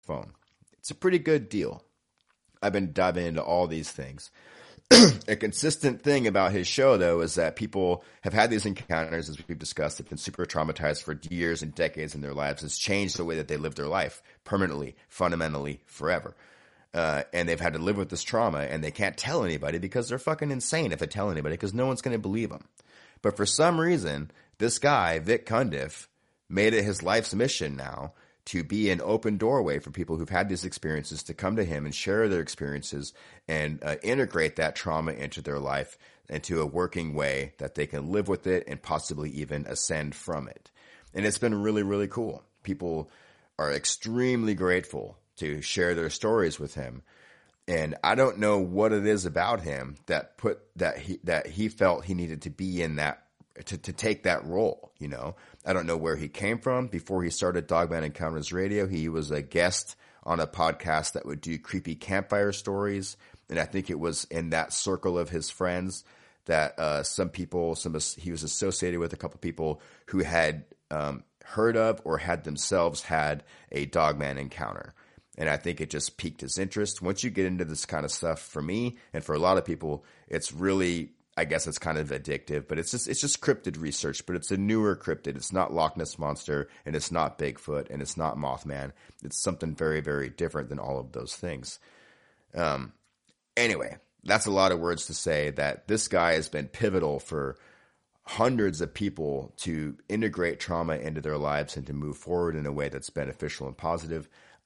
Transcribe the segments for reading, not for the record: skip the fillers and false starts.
phone. It's a pretty good deal. I've been diving into all these things. A consistent thing about his show, though, is that people have had these encounters, as we've discussed, have been super traumatized for years and decades in their lives. It's changed the way that they live their life permanently, fundamentally, forever. And they've had to live with this trauma, and they can't tell anybody because they're fucking insane if they tell anybody, because no one's going to believe them. But for some reason, this guy, Vic Cundiff, made it his life's mission now to be an open doorway for people who've had these experiences to come to him and share their experiences and integrate that trauma into their life into a working way that they can live with it and possibly even ascend from it. And it's been really, really cool. People are extremely grateful to share their stories with him. And I don't know what it is about him that he felt he needed to be in that, to take that role, you know. I don't know where he came from. Before he started Dogman Encounters Radio, he was a guest on a podcast that would do creepy campfire stories. And I think it was in that circle of his friends that he was associated with a couple of people who had heard of or had themselves had a Dogman encounter. And I think it just piqued his interest. Once you get into this kind of stuff, for me and for a lot of people, it's really, I guess it's kind of addictive, but it's just cryptid research, but it's a newer cryptid. It's not Loch Ness Monster, and it's not Bigfoot, and it's not Mothman. It's something very, very different than all of those things. Anyway, that's a lot of words to say that this guy has been pivotal for hundreds of people to integrate trauma into their lives and to move forward in a way that's beneficial and positive.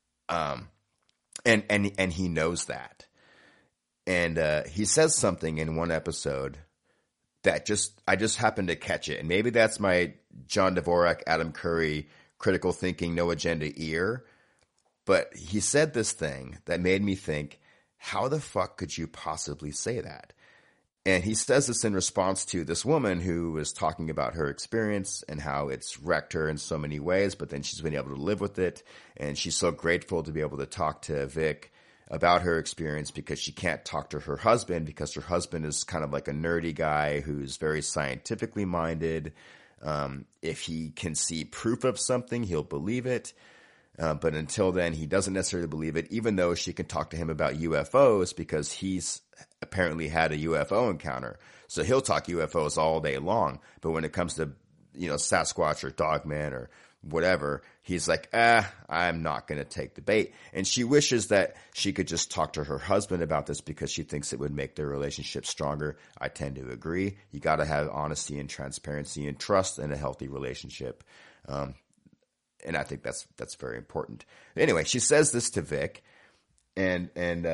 And he knows that. And he says something in one episode that I just happened to catch it. And maybe that's my John Dvorak, Adam Curry, critical thinking, no agenda ear. But he said this thing that made me think, how the fuck could you possibly say that? And he says this in response to this woman who was talking about her experience and how it's wrecked her in so many ways, but then she's been able to live with it. And she's so grateful to be able to talk to Vic about her experience because she can't talk to her husband because her husband is kind of like a nerdy guy who's very scientifically minded. If he can see proof of something, he'll believe it. But until then, he doesn't necessarily believe it, even though she can talk to him about UFOs because he's apparently had a UFO encounter. So he'll talk UFOs all day long. But when it comes to, Sasquatch or Dogman or whatever, he's like, I'm not going to take the bait. And she wishes that she could just talk to her husband about this because she thinks it would make their relationship stronger. I tend to agree. You got to have honesty and transparency and trust in a healthy relationship. And I think that's very important. Anyway, she says this to Vic, and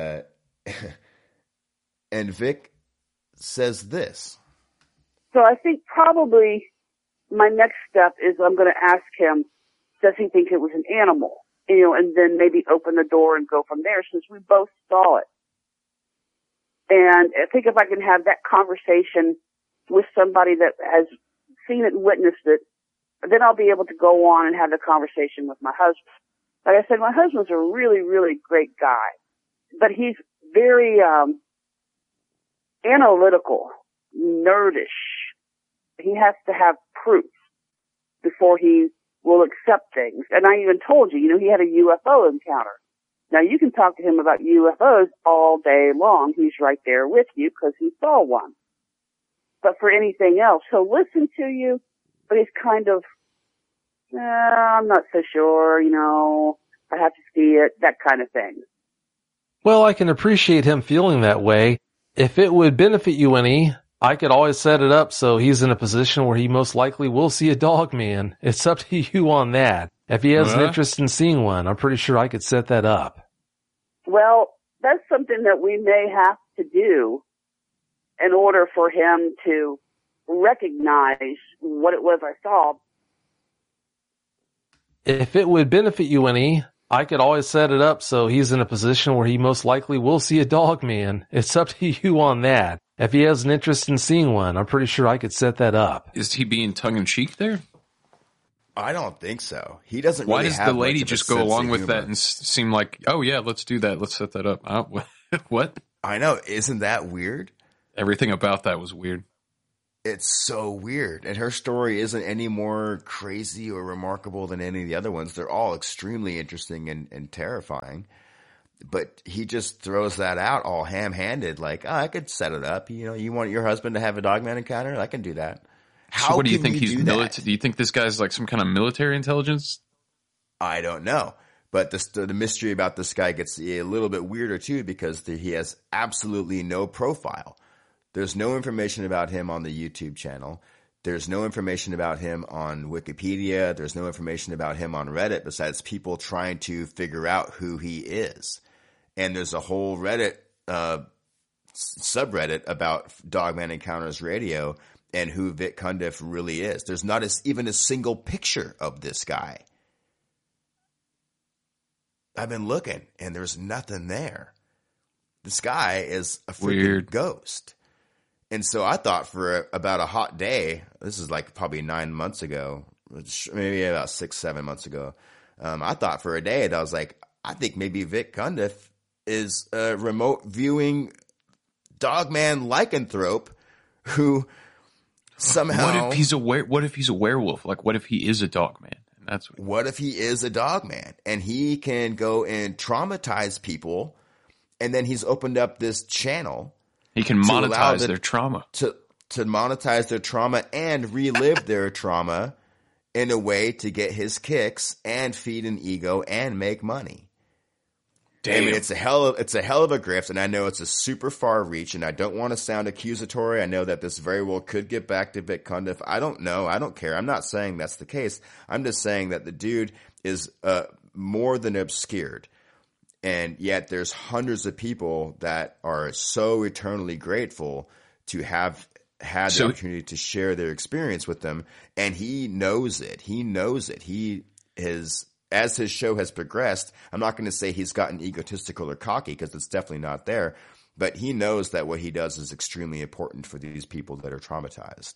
Vic says this. So I think probably my next step is I'm going to ask him, does he think it was an animal? And then maybe open the door and go from there since we both saw it. And I think if I can have that conversation with somebody that has seen it and witnessed it, then I'll be able to go on and have the conversation with my husband. Like I said, my husband's a really, really great guy, but he's very analytical, nerdish. He has to have proof before he will accept things. And I even told you, he had a UFO encounter. Now, you can talk to him about UFOs all day long. He's right there with you because he saw one. But for anything else, he'll listen to you, but he's kind of, I'm not so sure, I have to see it, that kind of thing. Well, I can appreciate him feeling that way. If it would benefit you any, I could always set it up so he's in a position where he most likely will see a dog man. It's up to you on that. If he has an interest in seeing one, I'm pretty sure I could set that up. Well, that's something that we may have to do in order for him to recognize what it was I saw. If it would benefit you any, I could always set it up so he's in a position where he most likely will see a dog man. It's up to you on that. If he has an interest in seeing one, I'm pretty sure I could set that up. Is he being tongue-in-cheek there? I don't think so. He doesn't Why really does have the lady much of a just go sense along of with humor. that and seem like, oh yeah, let's do that. Let's set that up. What? I know. Isn't that weird? Everything about that was weird. It's so weird. And her story isn't any more crazy or remarkable than any of the other ones. They're all extremely interesting and terrifying. But he just throws that out all ham-handed, like, oh, I could set it up. You know, you want your husband to have a Dogman encounter? I can do that. How so what do you can think he's do military? Do you think this guy's like some kind of military intelligence? I don't know. But the mystery about this guy gets a little bit weirder too, because he has absolutely no profile. There's no information about him on the YouTube channel. There's no information about him on Wikipedia. There's no information about him on Reddit besides people trying to figure out who he is. And there's a whole Reddit subreddit about Dogman Encounters Radio and who Vic Cundiff really is. There's not even a single picture of this guy. I've been looking, and there's nothing there. This guy is a freaking ghost. And so I thought for about a hot day, this is like probably 9 months ago, maybe about 6-7 months ago, I thought for a day that I was like, I think maybe Vic Cundiff is a remote viewing Dogman lycanthrope who somehow. What if he's a werewolf? Like, what if he is a Dogman? And that's what if he is a Dogman and he can go and traumatize people, and then he's opened up this channel. He can monetize their trauma. To monetize their trauma and relive their trauma in a way to get his kicks and feed an ego and make money. Damn. I mean, it's a hell of a grift, and I know it's a super far reach, and I don't want to sound accusatory. I know that this very well could get back to Vic Cundiff. I don't know. I don't care. I'm not saying that's the case. I'm just saying that the dude is more than obscured. And yet there's hundreds of people that are so eternally grateful to have had the opportunity to share their experience with them. And he knows it. He knows it. He is, as his show has progressed, I'm not going to say he's gotten egotistical or cocky, because it's definitely not there. But he knows that what he does is extremely important for these people that are traumatized.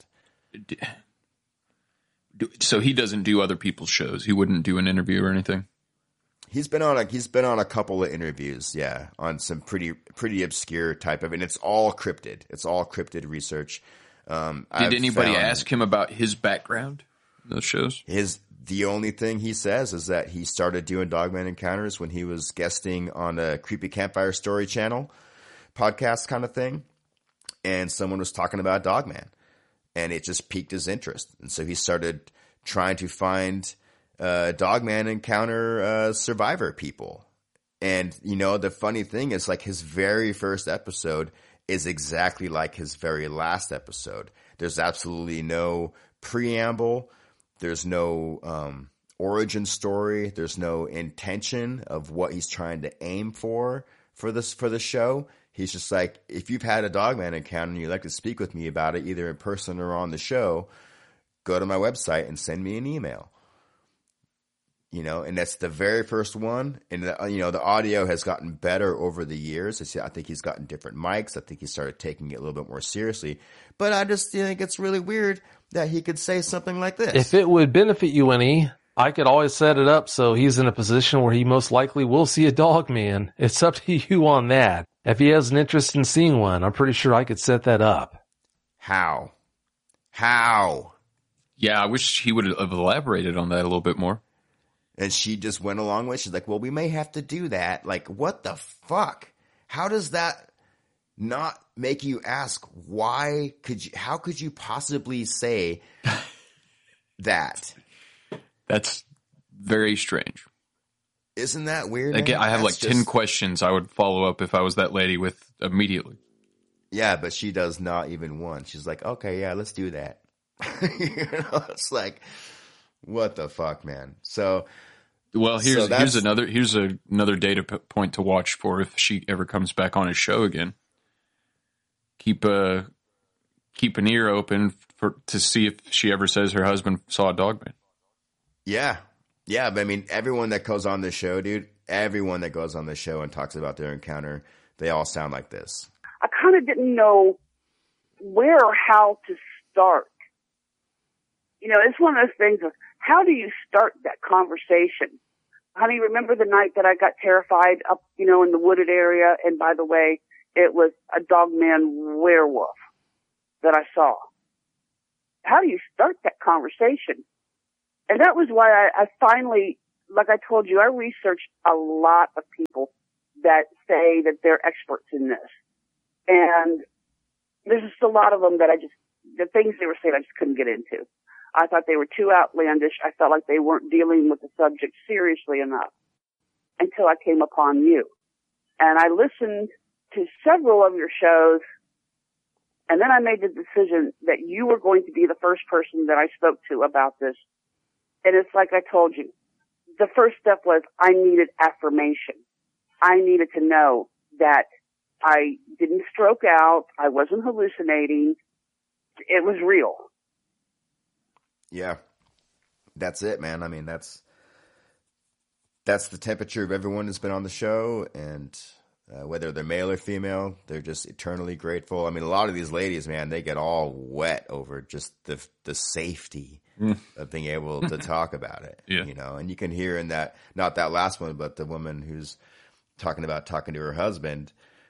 So he doesn't do other people's shows. He wouldn't do an interview or anything. He's been on a couple of interviews, yeah, on some pretty obscure type of, and it's all cryptid. It's all cryptid research. Did anybody ask him about his background in those shows? The only thing he says is that he started doing Dogman Encounters when he was guesting on a Creepy Campfire Story channel podcast kind of thing, and someone was talking about Dogman, and it just piqued his interest, and so he started trying to find Dogman Encounter survivor people. And you know, the funny thing is, like, his very first episode is exactly like his very last episode. There's absolutely no preamble. There's no origin story. There's no intention of what he's trying to aim for the show. He's just like, if you've had a Dogman encounter and you'd like to speak with me about it, either in person or on the show, go to my website and send me an email. You know, and that's the very first one. And, the audio has gotten better over the years. I think he's gotten different mics. I think he started taking it a little bit more seriously. But I just think it's really weird that he could say something like this. If it would benefit you any, I could always set it up so he's in a position where he most likely will see a Dogman. It's up to you on that. If he has an interest in seeing one, I'm pretty sure I could set that up. How? Yeah, I wish he would have elaborated on that a little bit more. And she just went along with it. She's like, well, we may have to do that. Like, what the fuck? How does that not make you ask, how could you possibly say that? That's very strange. Isn't that weird? Again, I have like 10 questions I would follow up if I was that lady with immediately. Yeah, but she does not even one. She's like, okay, yeah, let's do that. It's like, what the fuck, man? So, well, here's another data point to watch for if she ever comes back on his show again. Keep an ear open to see if she ever says her husband saw a Dogman. Yeah, but I mean, everyone that goes on the show, dude, everyone that goes on the show and talks about their encounter, they all sound like this. I kind of didn't know where or how to start. You know, it's one of those things of, how do you start that conversation? Honey, remember the night that I got terrified up, in the wooded area? And by the way, it was a Dogman werewolf that I saw. how do you start that conversation? And that was why I finally, like I told you, I researched a lot of people that say that they're experts in this. And there's just a lot of them that the things they were saying I just couldn't get into. I thought they were too outlandish. I felt like they weren't dealing with the subject seriously enough until I came upon you. And I listened to several of your shows, and then I made the decision that you were going to be the first person that I spoke to about this. And it's like I told you, the first step was I needed affirmation. I needed to know that I didn't stroke out. I wasn't hallucinating. It was real. Yeah, that's it, man. I mean, that's the temperature of everyone who's been on the show, and whether they're male or female, they're just eternally grateful. I mean, a lot of these ladies, man, they get all wet over just the safety of being able to talk about it. Yeah. You know, and you can hear in that, not that last one, but the woman who's talking about talking to her husband.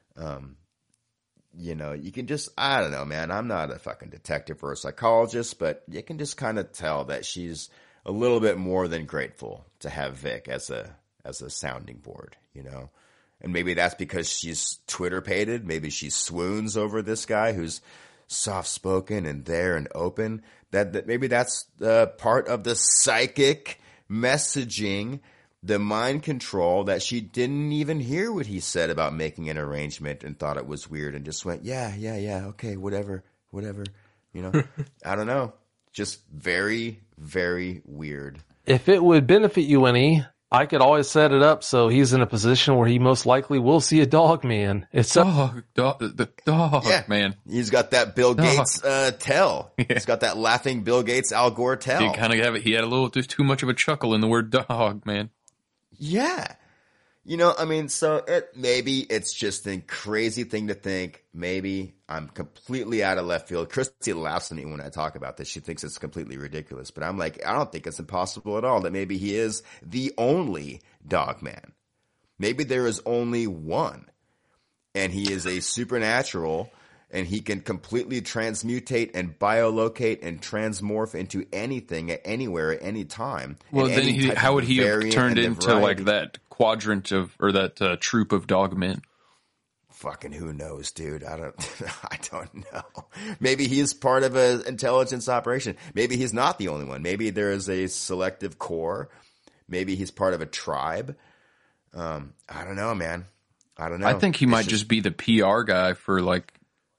You know, you can just, I don't know, man, I'm not a fucking detective or a psychologist, but you can just kind of tell that she's a little bit more than grateful to have Vic as a sounding board, you know? And maybe that's because she's Twitter-pated. Maybe she swoons over this guy who's soft-spoken and there and open. That maybe that's part of the psychic messaging, the mind control, that she didn't even hear what he said about making an arrangement and thought it was weird and just went, yeah, okay, whatever, you know? I don't know. Just very, very weird. If it would benefit you any, I could always set it up so he's in a position where he most likely will see a dog man. It's the dog man. He's got that Bill Gates tell. Yeah. He's got that laughing Bill Gates Al Gore tell. He kind of have it. He had a little too much of a chuckle in the word dog man. Yeah. You know, I mean, so maybe it's just a crazy thing to think. Maybe I'm completely out of left field. Christy laughs at me when I talk about this. She thinks it's completely ridiculous. But I'm like, I don't think it's impossible at all that maybe he is the only dog man. Maybe there is only one. And he is a supernatural, and he can completely transmutate and biolocate and transmorph into anything at anywhere at any time. Well, then how would he have turned into like that quadrant of, or that troop of dog men? Fucking who knows, dude? I don't know. Maybe he's part of an intelligence operation. Maybe he's not the only one. Maybe there is a selective core. Maybe he's part of a tribe. I don't know, man. I don't know. I think he might just be the PR guy for like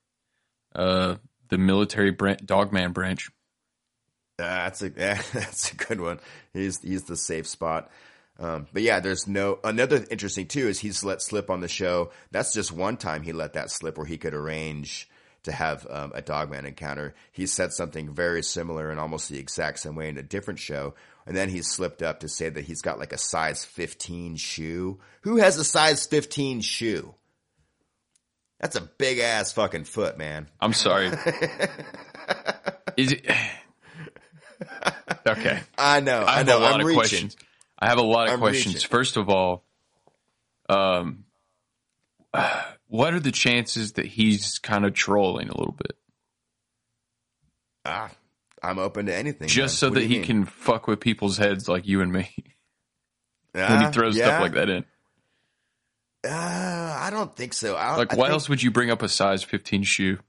the military dogman branch. That's a good one. He's the safe spot. But yeah, another interesting too is he's let slip on the show. That's just one time he let that slip where he could arrange to have a dogman encounter. He said something very similar in almost the exact same way in a different show. And then he slipped up to say that he's got like a size 15 shoe. Who has a size 15 shoe? That's a big ass fucking foot, man. I'm sorry. Is it? Okay. I know. I have a lot of questions. I have a lot of questions. Reaching. First of all, what are the chances that he's kind of trolling a little bit? I'm open to anything. Just so that he can fuck with people's heads like you and me. When he throws stuff like that in. I don't think so. Why else would you bring up a size 15 shoe?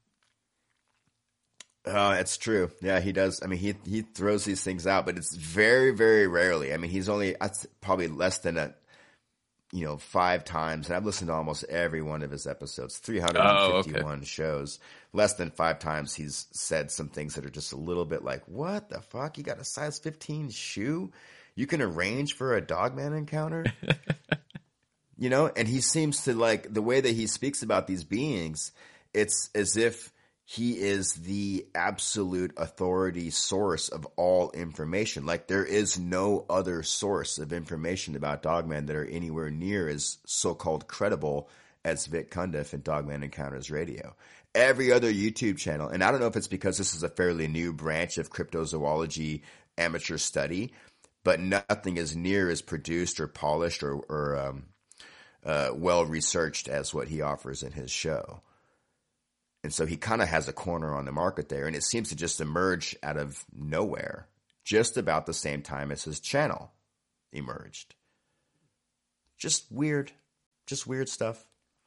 Oh, it's true. Yeah, he does. I mean, he throws these things out, but it's very, very rarely. I mean, he's only probably less than 5 times. And I've listened to almost every one of his episodes, 351 shows. Less than 5 times he's said some things that are just a little bit like, what the fuck? You got a size 15 shoe? You can arrange for a dogman encounter? And he seems to like the way that he speaks about these beings. It's as if he is the absolute authority source of all information. Like there is no other source of information about Dogman that are anywhere near as so-called credible as Vic Cundiff and Dogman Encounters Radio. Every other YouTube channel, and I don't know if it's because this is a fairly new branch of cryptozoology amateur study, but nothing is near as produced or polished or well researched as what he offers in his show. And so he kind of has a corner on the market there, and it seems to just emerge out of nowhere, just about the same time as his channel emerged. Just weird stuff.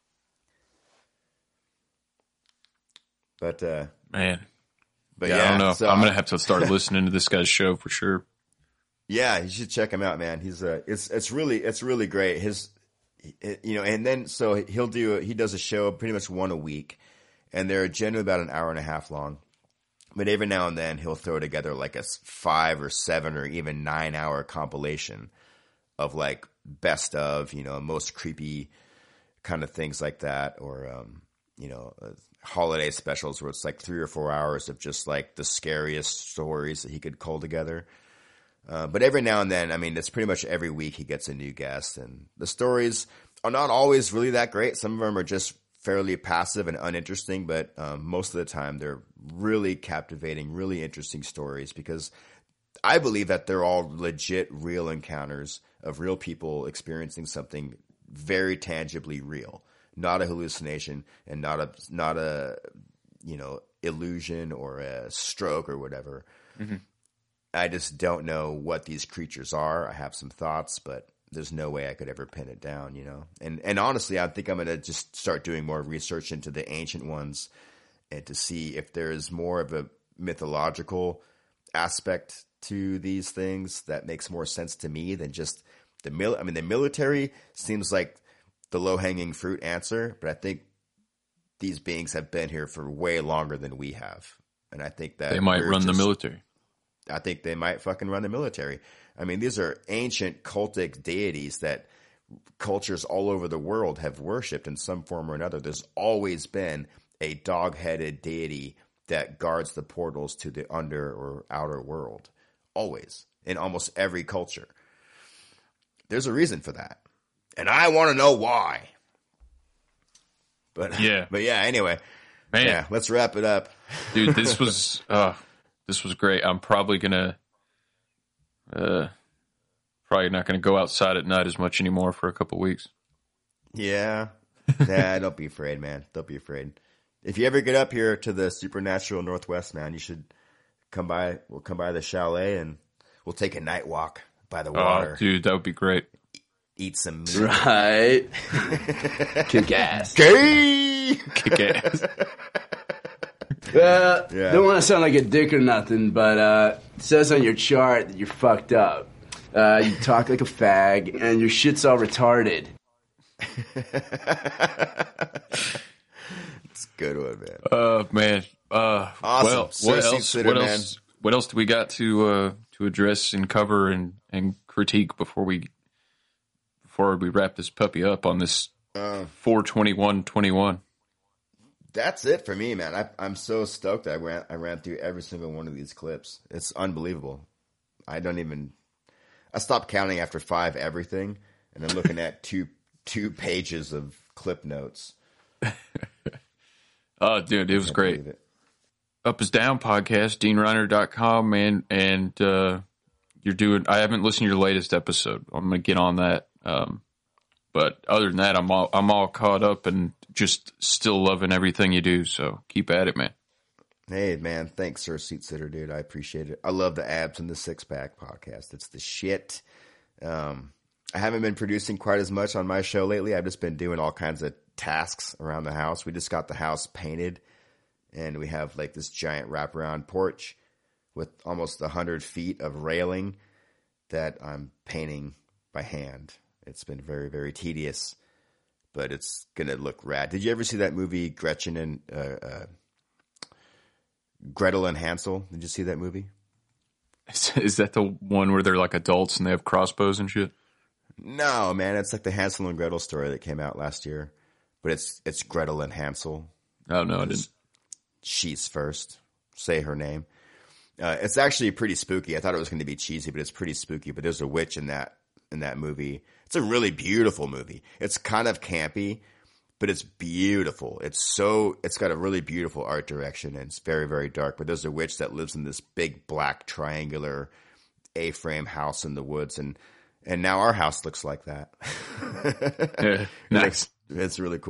But man, but yeah, I don't know. So I'm gonna have to start listening to this guy's show for sure. Yeah, you should check him out, man. He's it's really great. And then so he does a show pretty much one a week, and they're generally about an hour and a half long. But every now and then he'll throw together like a 5 or 7 or even 9 hour compilation of like best of, most creepy kind of things like that, or holiday specials where it's like 3 or 4 hours of just like the scariest stories that he could cull together. But every now and then, I mean, it's pretty much every week he gets a new guest, and the stories are not always really that great. Some of them are just fairly passive and uninteresting, but most of the time they're really captivating, really interesting stories, because I believe that they're all legit, real encounters of real people experiencing something very tangibly real, not a hallucination and not a illusion or a stroke or whatever. Mm-hmm. I just don't know what these creatures are. I have some thoughts, but there's no way I could ever pin it down, And honestly, I think I'm going to just start doing more research into the ancient ones and to see if there is more of a mythological aspect to these things that makes more sense to me than just the military seems like the low-hanging fruit answer, but I think these beings have been here for way longer than we have. And I think that they might run the military. I think they might fucking run the military. I mean, these are ancient cultic deities that cultures all over the world have worshipped in some form or another. There's always been a dog-headed deity that guards the portals to the under or outer world. Always. In almost every culture. There's a reason for that. And I want to know why. But yeah, anyway. Man. Yeah, let's wrap it up. Dude, this was great. I'm probably not gonna go outside at night as much anymore for a couple weeks. Yeah. Nah, don't be afraid, man. Don't be afraid. If you ever get up here to the supernatural Northwest, man, you should come by. We'll come by the chalet and we'll take a night walk by the water. Oh, dude, that would be great. Eat some meat. Right. Kick ass. Kick ass. Well, don't want to sound like a dick or nothing, but it says on your chart that you're fucked up. You talk like a fag, and your shit's all retarded. It's a good one, man. Man. Awesome. What else do we got to address and cover and critique before we wrap this puppy up on this 4/21/21? That's it for me, man. I'm so stoked. I ran through every single one of these clips. It's unbelievable. I stopped counting after 5 everything, and I'm looking at two pages of clip notes. Oh, dude, it was great. Up is Down podcast, DeanReiner.com, man, and you're doing. I haven't listened to your latest episode. I'm gonna get on that. But other than that, I'm all caught up and just still loving everything you do. So keep at it, man. Hey, man. Thanks, Sir Seat Sitter, dude. I appreciate it. I love the Abs and the Six Pack podcast. It's the shit. I haven't been producing quite as much on my show lately. I've just been doing all kinds of tasks around the house. We just got the house painted, and we have like this giant wraparound porch with almost 100 feet of railing that I'm painting by hand. It's been very, very tedious, but it's going to look rad. Did you ever see that movie, Gretel and Hansel? Did you see that movie? Is that the one where they're like adults and they have crossbows and shit? No, man. It's like the Hansel and Gretel story that came out last year, but it's Gretel and Hansel. Oh, no, I didn't. She's first. Say her name. It's actually pretty spooky. I thought it was going to be cheesy, but it's pretty spooky. But there's a witch in that movie. It's a really beautiful movie. It's kind of campy, but it's beautiful. It's got a really beautiful art direction, and it's very, very dark. But there's a witch that lives in this big black triangular A-frame house in the woods, and now our house looks like that. Yeah, nice. It's really cool.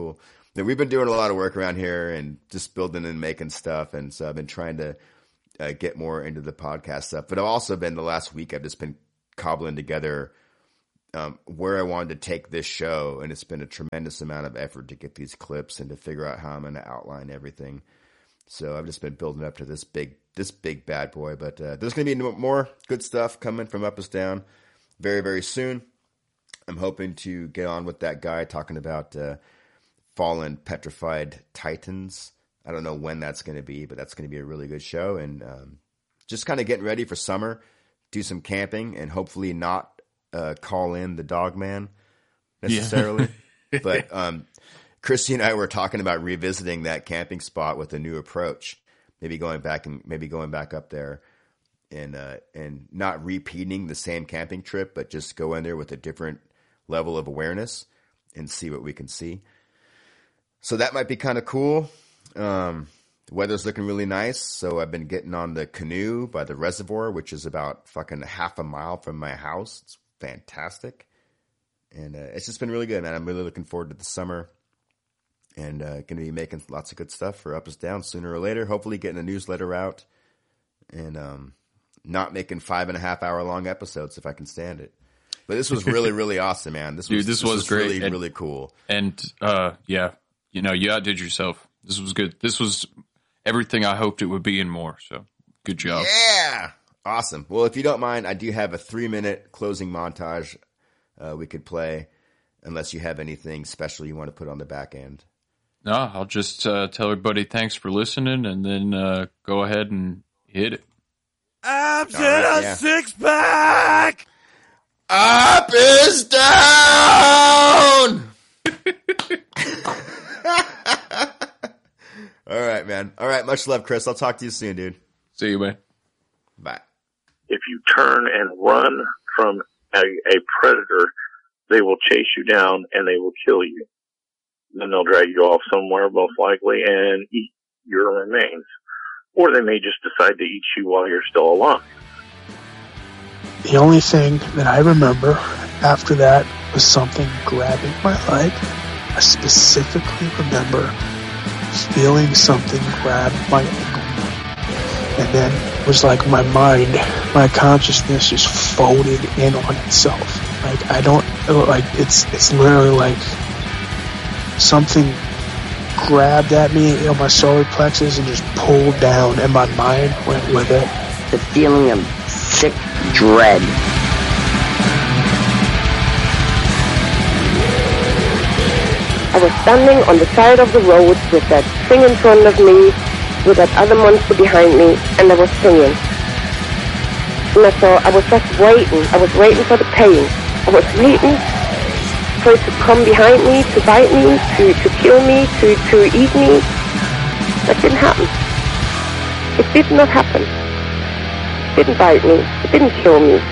we've been doing a lot of work around here and just building and making stuff. And so I've been trying to get more into the podcast stuff. But I've also been the last week, I've just been cobbling together where I wanted to take this show. And it's been a tremendous amount of effort to get these clips and to figure out how I'm going to outline everything. So I've just been building up to this big bad boy. But there's going to be more good stuff coming from Up Is Down very, very soon. I'm hoping to get on with that guy talking about fallen petrified titans. I don't know when that's going to be, but that's going to be a really good show. And just kind of getting ready for summer, do some camping, and hopefully not call in the dog man necessarily. Yeah. But Christy and I were talking about revisiting that camping spot with a new approach, maybe going back up there and not repeating the same camping trip, but just go in there with a different level of awareness and see what we can see. So that might be kind of cool. The weather's looking really nice. So I've been getting on the canoe by the reservoir, which is about fucking half a mile from my house. It's fantastic. And it's just been really good, man. I'm really looking forward to the summer and going to be making lots of good stuff for Up Is Down sooner or later. Hopefully getting a newsletter out and not making 5.5 hour long episodes if I can stand it. But this was really, really awesome, man. This was great. Really, really cool. And yeah, you outdid yourself. This was good. This was everything I hoped it would be and more. So good job. Yeah. Awesome. Well, if you don't mind, I do have a 3-minute closing montage we could play, unless you have anything special you want to put on the back end. No, I'll just tell everybody thanks for listening, and then go ahead and hit it. Abs in a six-pack! Up is down! All right, man. All right, much love, Chris. I'll talk to you soon, dude. See you, man. Bye. If you turn and run from a predator, they will chase you down and they will kill you. Then they'll drag you off somewhere, most likely, and eat your remains. Or they may just decide to eat you while you're still alive. The only thing that I remember after that was something grabbing my leg. I specifically remember feeling something grab my ankle. And then it was like my mind, my consciousness just folded in on itself. Like, it's literally like something grabbed at me in my solar plexus and just pulled down, and my mind went with it. The feeling of sick dread. I was standing on the side of the road with that thing in front of me, with that other monster behind me, and I was singing. And I was just waiting. I was waiting for the pain. I was waiting for it to come behind me, to bite me, to kill me, to eat me. That didn't happen. It did not happen. It didn't bite me. It didn't kill me.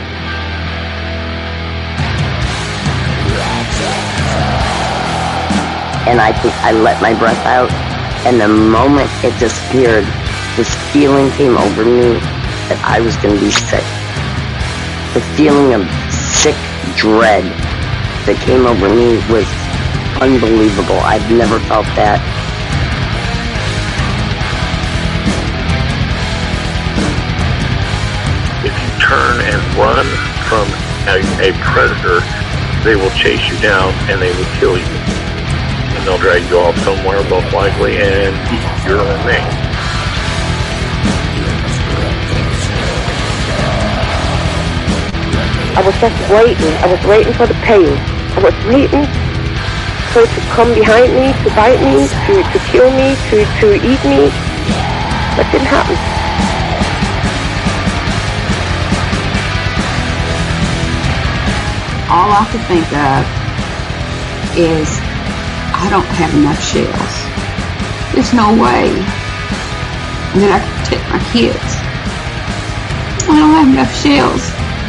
And I think I let my breath out, and the moment it disappeared, this feeling came over me that I was going to be sick. The feeling of sick dread that came over me was unbelievable. I've never felt that. If you turn and run from a predator, they will chase you down and they will kill you. And they'll drag you off somewhere, most likely, and eat your remains. I was just waiting. I was waiting for the pain. I was waiting for it to come behind me, to bite me, to kill me, to eat me. That didn't happen. All I could think of is I don't have enough shells. There's no way that I can protect my kids. I don't have enough shells.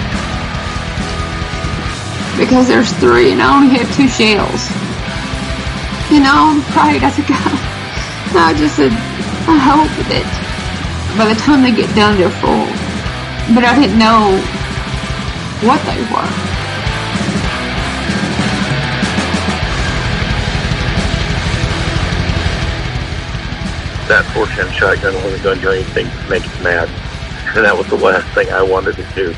Because there's 3 and I only have 2 shells. And I prayed, I said, God, I just said, I hope that by the time they get done, they're full. But I didn't know what they were. that 410 shotgun wasn't going to do anything to make him mad. And that was the last thing I wanted to do.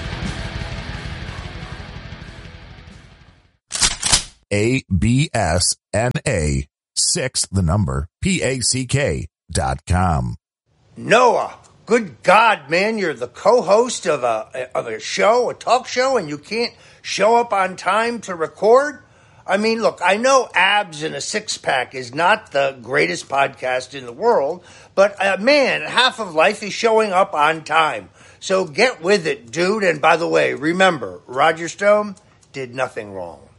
ABSNA 6 PACK.com. Noah, good God, man, you're the co-host of a show, a talk show, and you can't show up on time to record? I mean, look, I know Abs in a Six-Pack is not the greatest podcast in the world, but man, half of life is showing up on time. So get with it, dude. And by the way, remember, Roger Stone did nothing wrong.